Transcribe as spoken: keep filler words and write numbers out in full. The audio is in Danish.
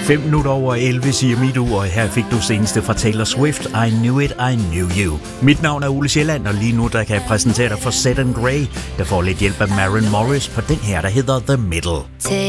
fem minutter over elleve siger mit ur, og her fik du seneste fra Taylor Swift, I Knew It, I Knew You. Mit navn er Ole Sjælland, og lige nu der kan jeg præsentere dig for Seth and Grey, der får lidt hjælp af Maren Morris på den her, der hedder The Middle.